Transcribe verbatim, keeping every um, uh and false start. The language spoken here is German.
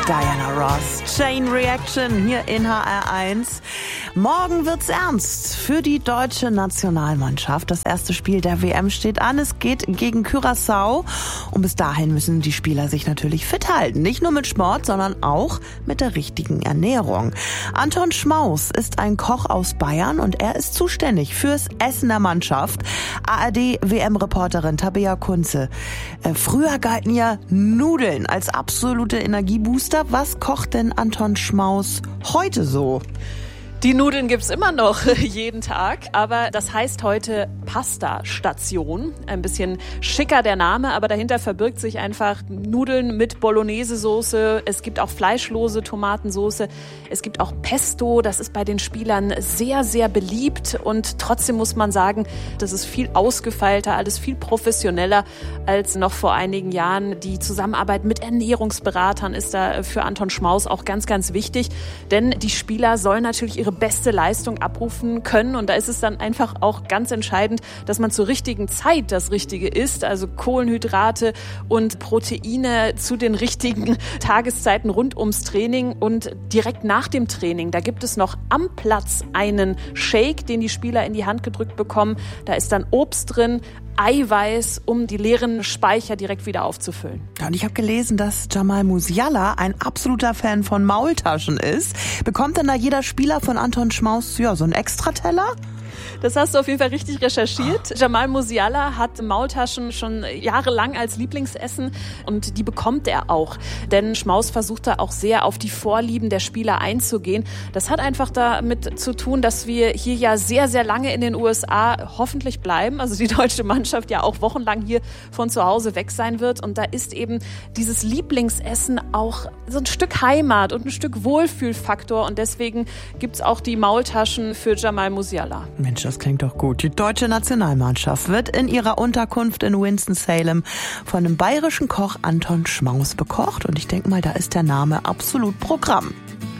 Diana Ross, Chain Reaction hier in H R eins. Morgen wird's ernst für die deutsche Nationalmannschaft. Das erste Spiel der W M steht an. Es geht gegen Curaçao. Und bis dahin müssen die Spieler sich natürlich fit halten. Nicht nur mit Sport, sondern auch mit der richtigen Ernährung. Anton Schmaus ist ein Koch aus Bayern und er ist zuständig fürs Essen der Mannschaft. A R D-W M-Reporterin Tabea Kunze. Äh, früher galten ja Nudeln als absolute Energiebooster. Was kocht denn Anton Schmaus heute so? Die Nudeln gibt's immer noch jeden Tag, aber das heißt heute Pasta-Station. Ein bisschen schicker der Name, aber dahinter verbirgt sich einfach Nudeln mit Bolognese-Soße. Es gibt auch fleischlose Tomatensoße. Es gibt auch Pesto. Das ist bei den Spielern sehr, sehr beliebt. Und trotzdem muss man sagen, das ist viel ausgefeilter, alles viel professioneller als noch vor einigen Jahren. Die Zusammenarbeit mit Ernährungsberatern ist da für Anton Schmaus auch ganz, ganz wichtig. Denn die Spieler sollen natürlich ihre beste Leistung abrufen können. Und da ist es dann einfach auch ganz entscheidend, dass man zur richtigen Zeit das Richtige isst. Also Kohlenhydrate und Proteine zu den richtigen Tageszeiten rund ums Training. Und direkt nach dem Training, da gibt es noch am Platz einen Shake, den die Spieler in die Hand gedrückt bekommen. Da ist dann Obst drin, Eiweiß, um die leeren Speicher direkt wieder aufzufüllen. Und ich habe gelesen, dass Jamal Musiala ein absoluter Fan von Maultaschen ist. Bekommt denn da jeder Spieler von Anton Schmaus ja, so einen Extrateller? Das hast du auf jeden Fall richtig recherchiert. Jamal Musiala hat Maultaschen schon jahrelang als Lieblingsessen und die bekommt er auch. Denn Schmaus versucht da auch sehr auf die Vorlieben der Spieler einzugehen. Das hat einfach damit zu tun, dass wir hier ja sehr, sehr lange in den U S A hoffentlich bleiben. Also die deutsche Mannschaft ja auch wochenlang hier von zu Hause weg sein wird. Und da ist eben dieses Lieblingsessen auch so ein Stück Heimat und ein Stück Wohlfühlfaktor. Und deswegen gibt's auch die Maultaschen für Jamal Musiala. Mensch, das klingt doch gut. Die deutsche Nationalmannschaft wird in ihrer Unterkunft in Winston-Salem von einem bayerischen Koch Anton Schmaus bekocht. Und ich denke mal, da ist der Name absolut Programm.